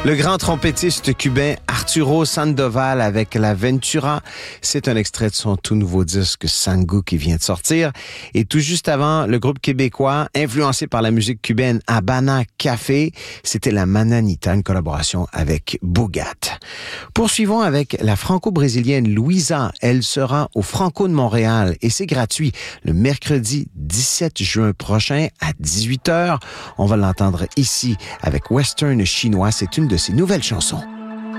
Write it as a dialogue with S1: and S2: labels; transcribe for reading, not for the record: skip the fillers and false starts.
S1: Le grand trompettiste cubain Arturo Sandoval avec la Ventura. C'est un extrait de son tout nouveau disque Sango qui vient de sortir. Et tout juste avant, le groupe québécois, influencé par la musique cubaine Habana Café, c'était la Mananita, une collaboration avec Bougat. Poursuivons avec la franco-brésilienne Louisa. Elle sera au Franco de Montréal et c'est gratuit le mercredi 17 juin prochain à 18h. On va l'entendre ici avec Western chinois. C'est une de ses nouvelles chansons.